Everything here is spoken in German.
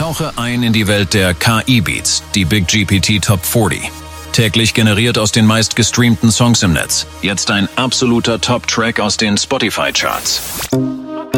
Tauche ein in die Welt der KI-Beats, die Big GPT Top 40. Täglich generiert aus den meistgestreamten Songs im Netz. Jetzt ein absoluter Top-Track aus den Spotify-Charts.